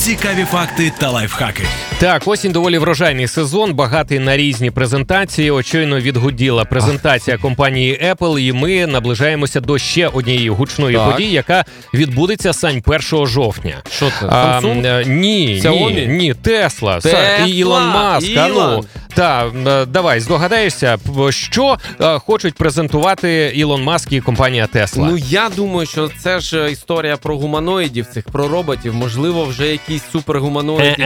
Цікаві факти та лайфхаки. Так, осінь доволі врожайний сезон, багатий на різні презентації. Очойно відгуділа презентація компанії Apple, і ми наближаємося до ще однієї гучної події, яка відбудеться, Сань, 1 жовтня. Що це? Samsung? Ні, Тесла. І Ілон Маск. Давай, здогадаєшся, що хочуть презентувати Ілон Маск і компанія Тесла? Ну, я думаю, що це ж історія про гуманоїдів, цих про роботів. Можливо, вже якийсь супергуманоїд,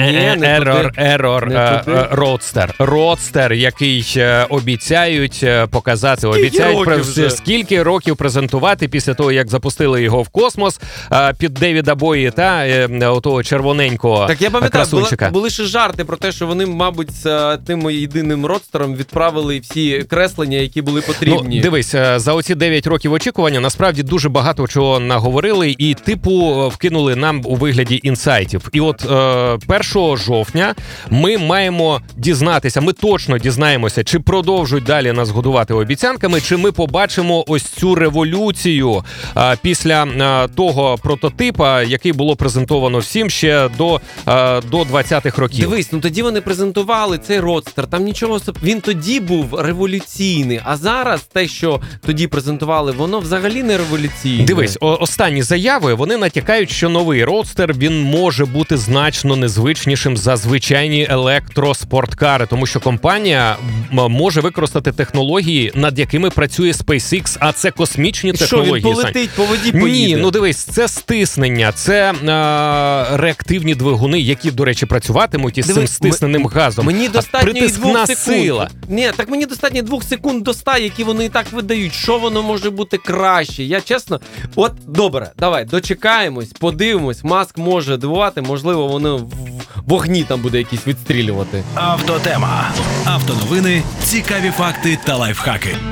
Родстер, який обіцяють показати. Скільки років презентувати після того, як запустили його в космос під Девіда Бої та отого червоненького красунчика. Так, я пам'ятаю, були ще жарти про те, що вони, мабуть, з тим єдиним родстером відправили всі креслення, які були потрібні. Ну, дивись, за оці 9 років очікування насправді дуже багато чого наговорили і вкинули нам у вигляді інсайтів. І от 1 жовтня ми маємо дізнатися, ми точно дізнаємося, чи продовжують далі нас годувати обіцянками, чи ми побачимо ось цю революцію після того прототипа, який було презентовано всім ще до 20-х років. Дивись, ну тоді вони презентували цей родстер, там нічого, він тоді був революційний, а зараз те, що тоді презентували, воно взагалі не революційне. Дивись, останні заяви, вони натякають, що новий родстер, він може бути значно незвичнішим за звичайні електроспорткари, тому що компанія може використати технології, над якими працює SpaceX, а це космічні технології. Що, він полетить, по воді поїде? Ні, ну дивись, це стиснення, це реактивні двигуни, які, до речі, працюватимуть із цим стисненим газом. Мені достатньо 2 секунд. Сила. Ні, так мені достатньо 2 секунд до 100, які вони і так видають. Що воно може бути краще? Я чесно, от добре, давай, дочекаємось, подивимось, Маск може дивувати, можливо, воно в вогні там буде якісь відстрілювати. Автотема. Автоновини, цікаві факти та лайфхаки.